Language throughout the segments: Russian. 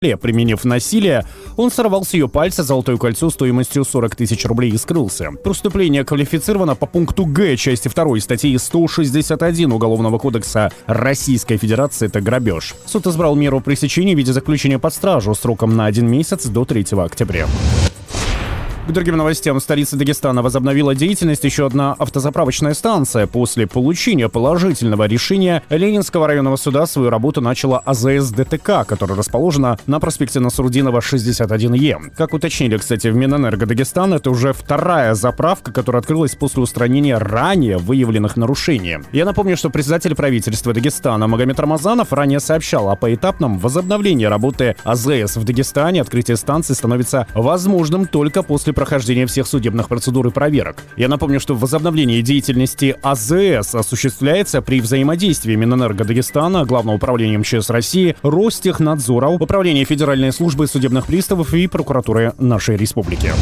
Применив насилие, он сорвал с ее пальца золотое кольцо стоимостью 40 тысяч рублей и скрылся. Преступление квалифицировано по пункту Г части 2 статьи 161 Уголовного кодекса Российской Федерации. Это грабеж. Суд избрал меру пресечения в виде заключения под стражу сроком на 1 месяц до 3 октября. К другим новостям. В столице Дагестана возобновила деятельность еще одна автозаправочная станция. После получения положительного решения Ленинского районного суда свою работу начала АЗС ДТК, которая расположена на проспекте Насрудинова, 61Е. Как уточнили, кстати, в Минэнерго Дагестана, это уже вторая заправка, которая открылась после устранения ранее выявленных нарушений. Я напомню, что председатель правительства Дагестана Магомед Рамазанов ранее сообщал о поэтапном возобновлении работы АЗС в Дагестане. Открытие станции становится возможным только после прохождения всех судебных процедур и проверок. Я напомню, что возобновление деятельности АЗС осуществляется при взаимодействии Минэнерго Дагестана, Главного управления МЧС России, Ростехнадзора, Управления Федеральной службы судебных приставов и прокуратуры нашей республики.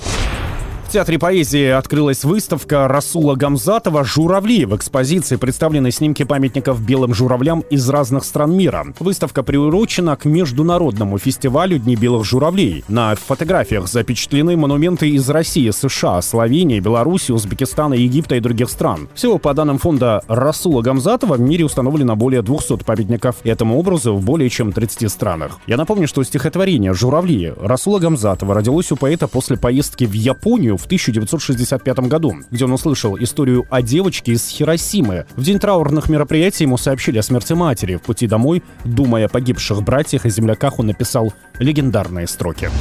В Театре поэзии открылась выставка Расула Гамзатова «Журавли». В экспозиции представлены снимки памятников белым журавлям из разных стран мира. Выставка приурочена к международному фестивалю «Дни белых журавлей». На фотографиях запечатлены монументы из России, США, Словении, Беларуси, Узбекистана, Египта и других стран. Всего, по данным фонда Расула Гамзатова, в мире установлено более 200 памятников этому образу в более чем 30 странах. Я напомню, что стихотворение «Журавли» Расула Гамзатова родилось у поэта после поездки в Японию в 1965 году, где он услышал историю о девочке из Хиросимы. В день траурных мероприятий ему сообщили о смерти матери. В пути домой, думая о погибших братьях и земляках, он написал легендарные строки.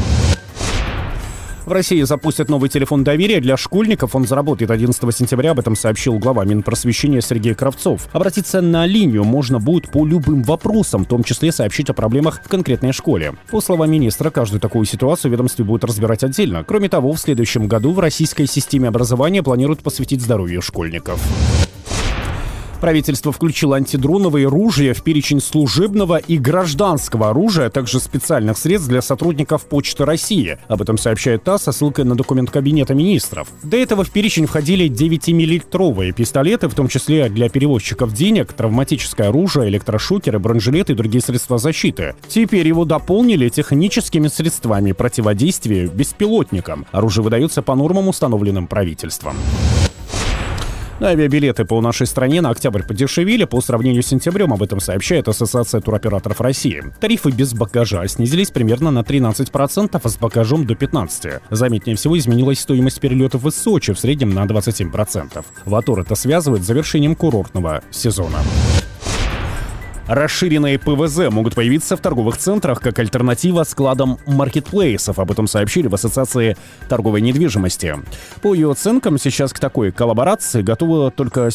В России запустят новый телефон доверия для школьников. Он заработает 11 сентября. Об этом сообщил глава Минпросвещения Сергей Кравцов. Обратиться на линию можно будет по любым вопросам, в том числе сообщить о проблемах в конкретной школе. По словам министра, каждую такую ситуацию ведомстве будет разбирать отдельно. Кроме того, в следующем году в российской системе образования планируют посвятить здоровью школьников. Правительство включило антидроновые ружья в перечень служебного и гражданского оружия, а также специальных средств для сотрудников Почты России. Об этом сообщает ТАСС со ссылкой на документ Кабинета министров. До этого в перечень входили 9-миллилитровые пистолеты, в том числе для перевозчиков денег, травматическое оружие, электрошокеры, бронежилеты и другие средства защиты. Теперь его дополнили техническими средствами противодействия беспилотникам. Оружие выдается по нормам, установленным правительством. Авиабилеты по нашей стране на октябрь подешевели по сравнению с сентябрем. Об этом сообщает Ассоциация туроператоров России. Тарифы без багажа снизились примерно на 13%, а с багажом до 15%. Заметнее всего изменилась стоимость перелетов из Сочи, в среднем на 27%. ВАТОР это связывает с завершением курортного сезона. Расширенные ПВЗ могут появиться в торговых центрах как альтернатива складам маркетплейсов. Об этом сообщили в Ассоциации торговой недвижимости. По ее оценкам, сейчас к такой коллаборации готовы только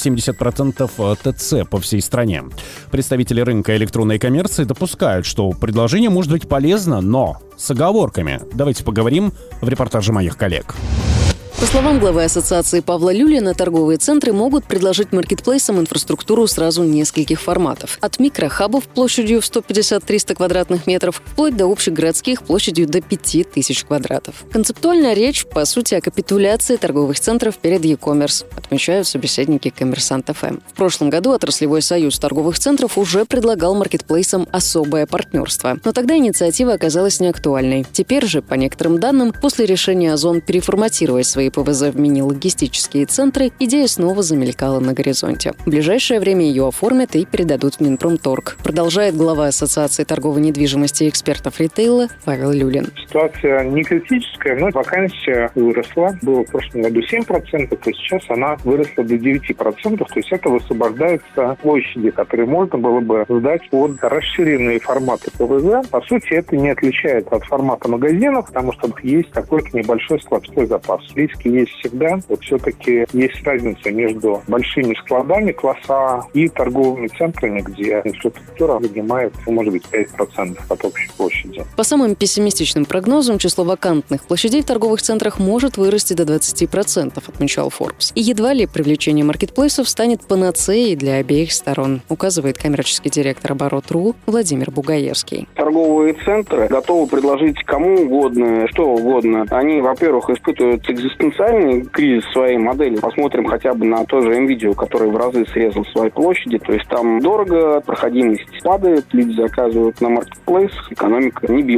70% ТЦ по всей стране. Представители рынка электронной коммерции допускают, что предложение может быть полезно, но с оговорками. Давайте поговорим в репортаже моих коллег. По словам главы ассоциации Павла Люлина, торговые центры могут предложить маркетплейсам инфраструктуру сразу нескольких форматов. От микрохабов площадью в 150-300 квадратных метров вплоть до общегородских площадью до 5000 квадратов. Концептуальная речь, по сути, о капитуляции торговых центров перед e-commerce, отмечают собеседники Коммерсант ФМ. В прошлом году отраслевой союз торговых центров уже предлагал маркетплейсам особое партнерство. Но тогда инициатива оказалась неактуальной. Теперь же, по некоторым данным, после решения Озон переформатировать свои ПВЗ в мини-логистические центры, идея снова замелькала на горизонте. В ближайшее время ее оформят и передадут в Минпромторг. Продолжает глава Ассоциации торговой недвижимости и экспертов ритейла Павел Люлин. Ситуация не критическая, но вакансия выросла. Было в прошлом году 7%, то сейчас она выросла до 9%. То есть это высвобождаются площади, которые можно было бы сдать под расширенные форматы ПВЗ. По сути, это не отличается от формата магазинов, потому что есть какой-то небольшой складской запас. Риски есть всегда. Вот все-таки есть разница между большими складами класса и торговыми центрами, где инфраструктура занимает, может быть, 5% от общей площади. По самым пессимистичным прогнозам, число вакантных площадей в торговых центрах может вырасти до 20%, отмечал Forbes. И едва ли привлечение маркетплейсов станет панацеей для обеих сторон, указывает коммерческий директор Оборот.ру Владимир Бугаевский. Торговые центры готовы предложить кому угодно, что угодно. Они, во-первых, испытывают экзистенциальный кризис своей модели. Посмотрим хотя бы на то же NVIDIA, который в разы срезал свои площади. То есть там дорого, проходимость падает, люди заказывают на маркетплейсах, экономика не бьет.